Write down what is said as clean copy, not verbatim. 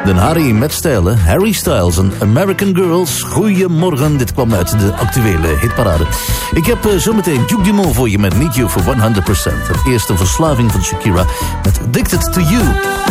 Den Harry met stijlen, Harry Styles en American Girls. Goedemorgen, dit kwam uit de actuele hitparade. Ik heb zometeen Duke Dumont voor je met Need You for 100%. Het eerste verslaving van Shakira met Addicted to You.